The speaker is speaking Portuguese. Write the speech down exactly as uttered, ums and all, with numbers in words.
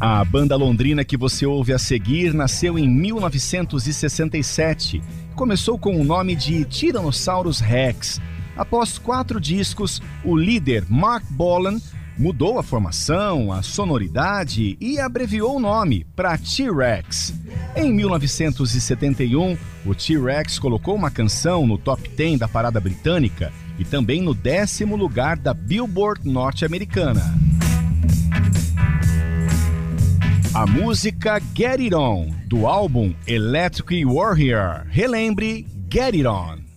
A banda londrina que você ouve a seguir nasceu em mil novecentos e sessenta e sete. Começou com o nome de Tyrannosaurus Rex. Após quatro discos, o líder Mark Bolan mudou a formação, a sonoridade e abreviou o nome para T-Rex. Em mil novecentos e setenta e um, o T-Rex colocou uma canção no top dez da parada britânica e também no décimo lugar da Billboard norte-americana. A música Get It On, do álbum Electric Warrior. Relembre, Get It On.